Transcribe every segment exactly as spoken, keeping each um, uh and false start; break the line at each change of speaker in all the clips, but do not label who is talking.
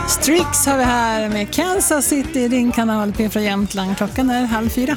Strix har vi här med Kansas City, din kanal P från Jämtland. Klockan är halv fyra.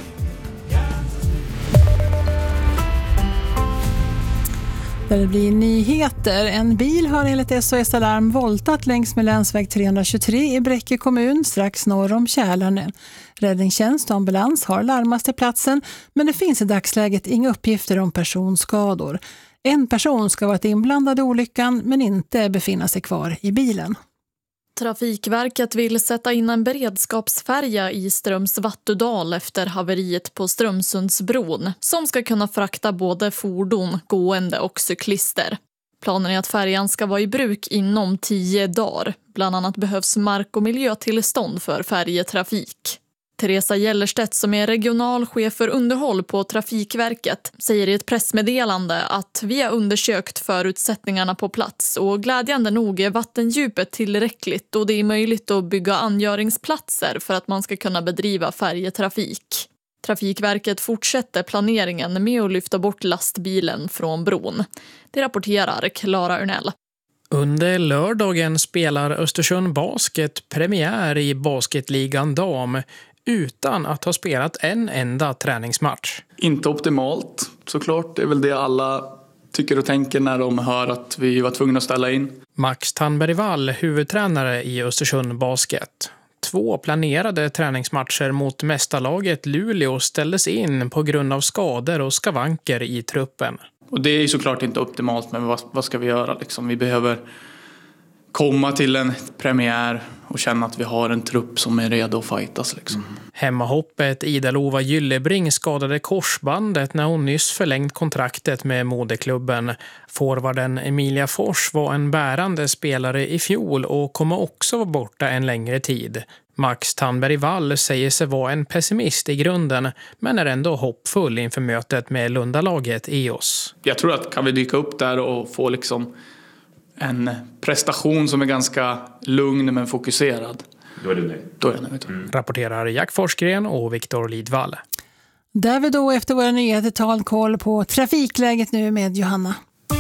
Där det blir nyheter. En bil har enligt S O S Alarm voltat längs med länsväg trehundratjugotre i Bräcke kommun strax norr om Kälarne. Räddningstjänst och ambulans har larmats till platsen, men det finns i dagsläget inga uppgifter om personskador. En person ska ha varit inblandad i olyckan men inte befinna sig kvar i bilen.
Trafikverket vill sätta in en beredskapsfärja i Strömsvattudal efter haveriet på Strömsundsbron som ska kunna frakta både fordon, gående och cyklister. Planen är att färjan ska vara i bruk inom tio dagar. Bland annat behövs mark- och miljötillstånd för färjetrafik. Teresa Gellerstedt som är regionalchef för underhåll på Trafikverket säger i ett pressmeddelande att vi har undersökt förutsättningarna på plats och glädjande nog är vattendjupet tillräckligt och det är möjligt att bygga angöringsplatser för att man ska kunna bedriva färjetrafik. Trafikverket fortsätter planeringen med att lyfta bort lastbilen från bron. Det rapporterar Clara Örnell.
Under lördagen spelar Östersund Basket premiär i basketligan dam utan att ha spelat en enda träningsmatch.
Inte optimalt såklart, det är väl det alla tycker och tänker när de hör att vi var tvungna att ställa in.
Max Tandberg-Wall, huvudtränare i Östersund Basket. Två planerade träningsmatcher mot mästarlaget Luleå ställdes in på grund av skador och skavanker i truppen.
Och det är ju såklart inte optimalt, men vad, vad ska vi göra? Liksom? Vi behöver komma till en premiär och känna att vi har en trupp som är redo att fightas. Liksom.
Mm. Hemmahoppet Ida-Lova Gyllebring skadade korsbandet när hon nyss förlängt kontraktet med moderklubben. Forwarden Emilia Fors var en bärande spelare i fjol och kommer också vara borta en längre tid. Max Tandberg-Wall säger sig vara en pessimist i grunden men är ändå hoppfull inför mötet med Lundalaget E O S.
Jag tror att kan vi dyka upp där och få liksom en prestation som är ganska lugn men fokuserad.
Då är du nöjd.
Då är jag nöjd.
Mm. Rapporterar Jack Forsgren och Viktor Lidvall.
Där vi då efter våra nyheter tar koll på trafikläget nu med Johanna.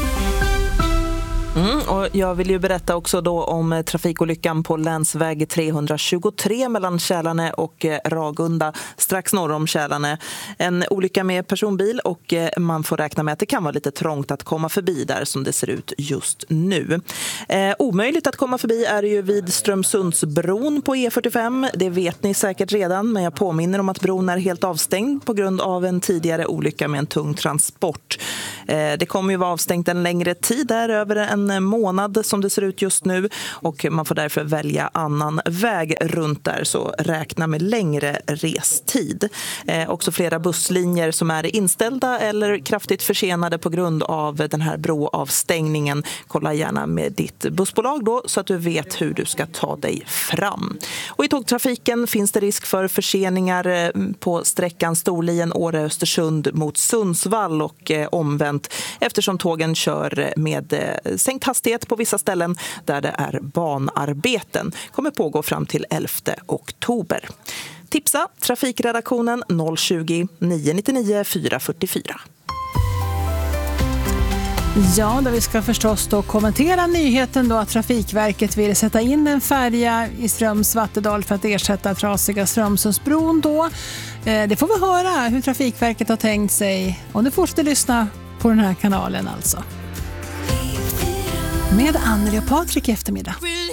Mm, och jag vill ju berätta också då om trafikolyckan på länsväg trehundratjugotre mellan Kälarne och Ragunda strax norr om Kälarne. En olycka med personbil och man får räkna med att det kan vara lite trångt att komma förbi där som det ser ut just nu. Eh, omöjligt att komma förbi är ju vid Strömsundsbron på E fyrtiofem. Det vet ni säkert redan, men jag påminner om att bron är helt avstängd på grund av en tidigare olycka med en tung transport. Eh, det kommer ju vara avstängt en längre tid där över en En månad som det ser ut just nu och man får därför välja annan väg runt där, så räkna med längre restid. Eh, också flera busslinjer som är inställda eller kraftigt försenade på grund av den här broavstängningen. Kolla gärna med ditt bussbolag då så att du vet hur du ska ta dig fram. Och i tågtrafiken finns det risk för förseningar på sträckan Storlien-Åre-Östersund mot Sundsvall och eh, omvänt eftersom tågen kör med eh, sänkt hastighet på vissa ställen där det är banarbeten. Kommer pågå fram till elfte oktober. Tipsa trafikredaktionen noll tjugo, nio nittionio, fyra fyrtiofyra.
Ja, där vi ska förstås då kommentera nyheten då att Trafikverket vill sätta in en färja i Strömsvattudal för att ersätta trasiga Strömsundsbron då. Eh, det får vi höra hur Trafikverket har tänkt sig och nu fortsätter lyssna på den här kanalen alltså. Med Anneli och Patrik i eftermiddag.